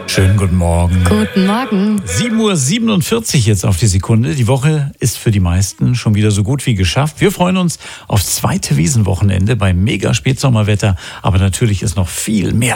Schönen guten Morgen. Guten Morgen. 7:47 Uhr jetzt auf die Sekunde. Die Woche ist für die meisten schon wieder so gut wie geschafft. Wir freuen uns aufs zweite Wiesenwochenende bei mega Spätsommerwetter. Aber natürlich ist noch viel mehr